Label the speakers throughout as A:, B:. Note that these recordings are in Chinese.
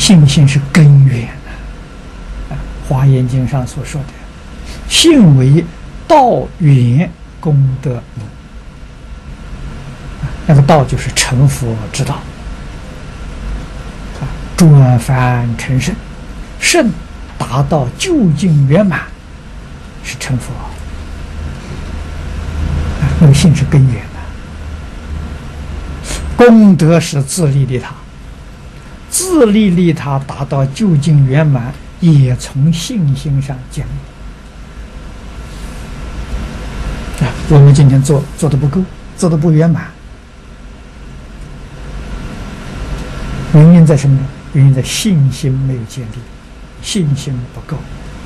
A: 信心是根源啊！华严经上所说的“信为道源，功德母”，那个道就是成佛之道啊，转凡成圣，圣达到究竟圆满是成佛啊，那个信是根源的，功德是自利利他。自利利他达到究竟圆满，也从信心上建立。我们今天做的不够，做的不圆满，原因在什么呢？原因在信心没有建立，信心不够。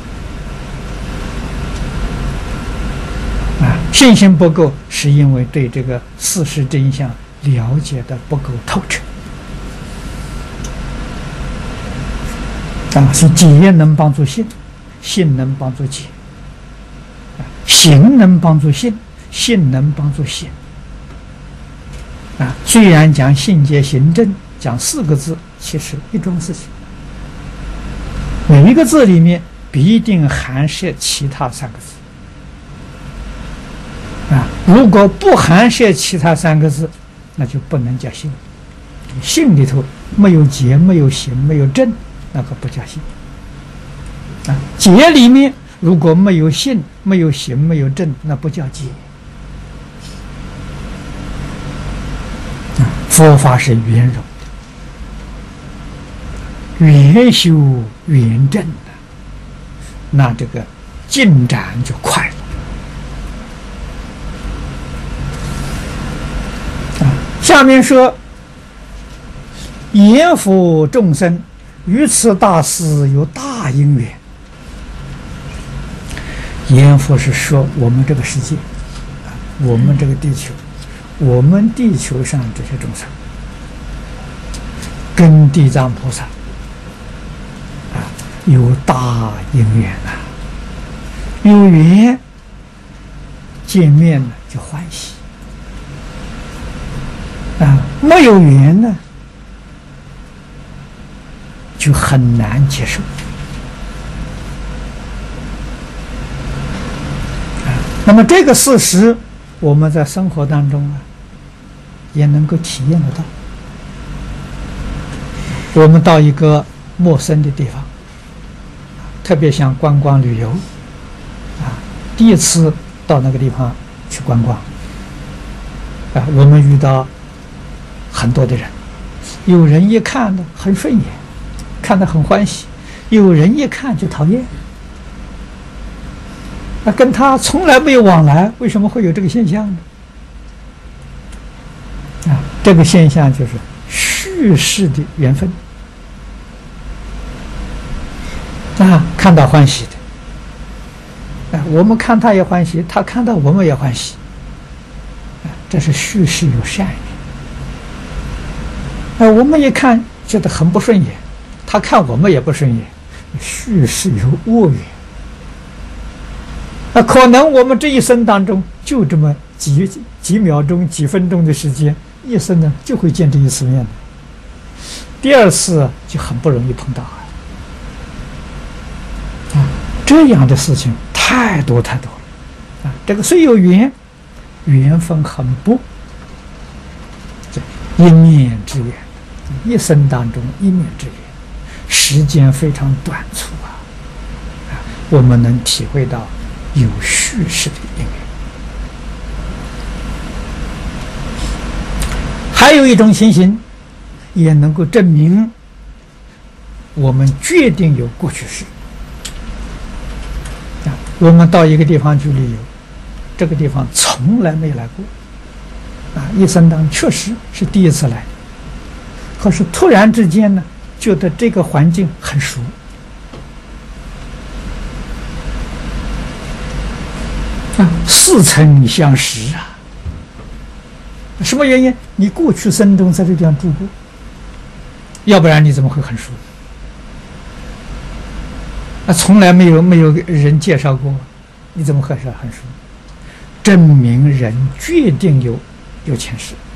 A: 信心不够，是因为对这个事实真相了解的不够透彻。所以解能帮助信，信能帮助解，行能帮助信，信能帮助行。虽然讲信解行证，讲4个字，其实一桩事情。每一个字里面必定含摄其他3个字。如果不含摄其他3个字，那就不能叫信。信里头没有解，没有行，没有证，那个不叫信。解里面如果没有信，没有行，没有证，那不叫解。佛法是圆融的，圆修圆证的，那这个进展就快了。下面说，言佛众生于此大事有大因缘。言佛是说我们这个世界，我们这个地球，我们地球上这些众生，跟地藏菩萨有大因缘有缘见面呢就欢喜没有缘呢就很难接受。那么这个事实，我们在生活当中也能够体验得到。我们到一个陌生的地方，特别像观光旅游第一次到那个地方去观光我们遇到很多的人，有人一看呢很顺眼，看得很欢喜，有人一看就讨厌。跟他从来没有往来，为什么会有这个现象呢？这个现象就是续世的缘分看到欢喜的我们看他也欢喜，他看到我们也欢喜这是续世有善缘我们一看觉得很不顺眼，他看我们也不顺眼，续世有恶缘可能我们这一生当中就这么几秒钟、几分钟的时间，一生呢就会见这一次面，第二次就很不容易碰到这样的事情太多太多了这个虽有缘，缘分很薄，一面之缘，一生当中一面之缘，时间非常短促我们能体会到有续世的因缘。还有一种情形也能够证明我们决定有过去式我们到一个地方去旅游，这个地方从来没来过一生当中确实是第一次来，可是突然之间呢觉得这个环境很熟似曾相识什么原因？你过去生中在这地方住过，要不然你怎么会很熟？从来没有人介绍过，你怎么会是很熟？证明人决定有前世。